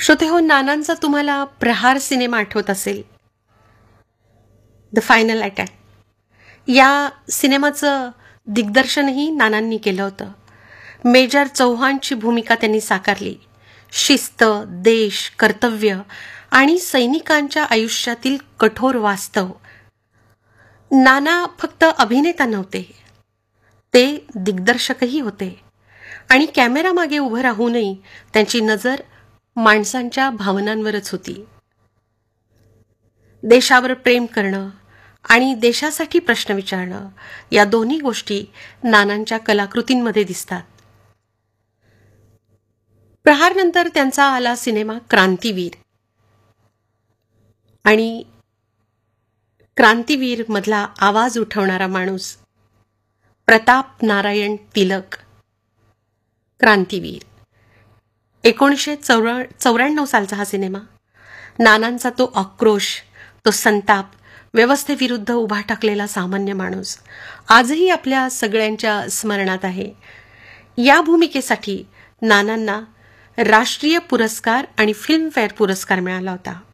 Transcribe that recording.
श्रोतेहो, नानांचा तुम्हाला प्रहार सिनेमा आठवत असेल, द फायनल अटॅक. या सिनेमाचं दिग्दर्शनही नानांनी केलं होतं. मेजर चौहानची भूमिका त्यांनी साकारली. शिस्त, देश, कर्तव्य आणि सैनिकांच्या आयुष्यातील कठोर वास्तव. नाना फक्त अभिनेता नव्हते, ते दिग्दर्शकही होते आणि कॅमेरामागे उभं राहूनही त्यांची नजर माणसांच्या भावनांवरच होती. देशावर प्रेम करणं आणि देशासाठी प्रश्न विचारणं या दोन्ही गोष्टी नानांच्या कलाकृतींमध्ये दिसतात. प्रहारनंतर त्यांचा आला सिनेमा क्रांतीवीर आणि क्रांतीवीर मधला आवाज उठवणारा माणूस प्रताप नारायण तिलक. क्रांतीवीर 1994 सालचा हा सिनेमा. नानांचा तो आक्रोश, तो संताप, व्यवस्थेविरुद्ध उभा ठाकलेला सामान्य माणूस आजही आपल्या सगळ्यांच्या स्मरणात आहे. या भूमिकेसाठी नानांना राष्ट्रीय पुरस्कार आणि फिल्मफेअर पुरस्कार मिळाला होता.